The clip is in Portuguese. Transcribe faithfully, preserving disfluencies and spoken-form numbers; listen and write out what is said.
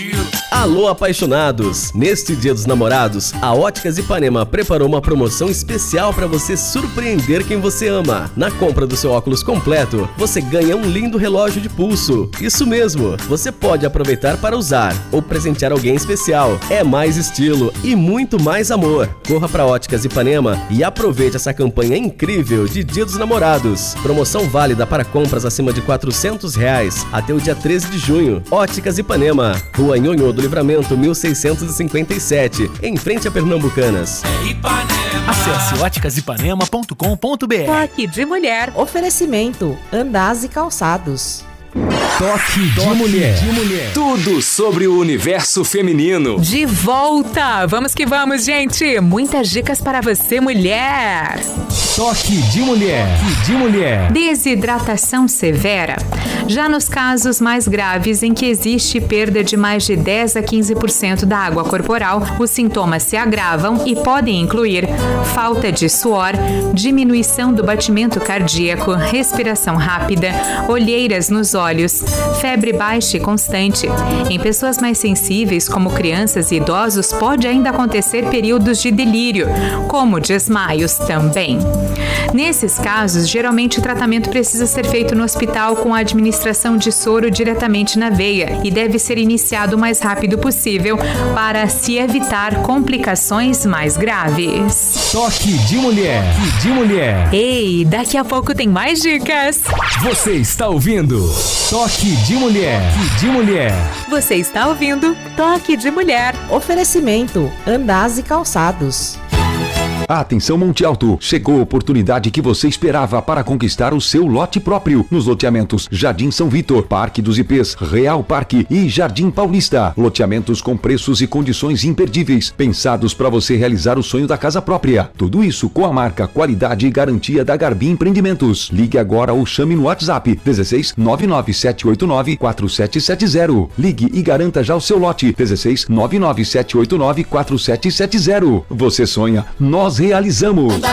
estilo. Alô, apaixonados! Neste Dia dos Namorados, a Óticas Ipanema preparou uma promoção especial para você surpreender quem você ama. Na compra do seu óculos completo, você ganha um lindo relógio de pulso. Isso mesmo, você pode aproveitar para usar ou presentear alguém especial. É mais estilo e muito mais amor. Corra para Óticas Ipanema e aproveite essa campanha incrível de Dia dos Namorados. Promoção válida para compras acima de quatrocentos reais até o dia treze de junho. Óticas Ipanema, Rua Nhonhô do Livramento, mil seiscentos e cinquenta e sete, em frente a Pernambucanas. É Ipanema. Acesse óticas ipanema ponto com ponto br. Toque de mulher. Oferecimento Andaz e Calçados. Toque de mulher. de mulher. Tudo sobre o universo feminino. De volta! Vamos que vamos, gente! Muitas dicas para você, mulher! Toque de mulher. de mulher. Desidratação severa. Já nos casos mais graves em que existe perda de mais de dez a quinze por cento da água corporal, os sintomas se agravam e podem incluir falta de suor, diminuição do batimento cardíaco, respiração rápida, olheiras nos olhos, febre baixa e constante. Em pessoas mais sensíveis, como crianças e idosos, pode ainda acontecer períodos de delírio, como desmaios também. Nesses casos, geralmente o tratamento precisa ser feito no hospital com a administração de soro diretamente na veia e deve ser iniciado o mais rápido possível para se evitar complicações mais graves. Toque de mulher. de mulher. Ei, daqui a pouco tem mais dicas. Você está ouvindo Toque de mulher. de mulher. Você está ouvindo Toque de Mulher. Oferecimento Andaz e Calçados. Atenção Monte Alto, chegou a oportunidade que você esperava para conquistar o seu lote próprio nos loteamentos Jardim São Vitor, Parque dos I Pês, Real Parque e Jardim Paulista. Loteamentos com preços e condições imperdíveis, pensados para você realizar o sonho da casa própria. Tudo isso com a marca, qualidade e garantia da Garbi Empreendimentos. Ligue agora ou chame no WhatsApp dezesseis nove nove sete oito nove quatro sete sete zero. Ligue e garanta já o seu lote dezesseis nove nove sete oito nove quatro sete sete zero. Você sonha, nós realizamos.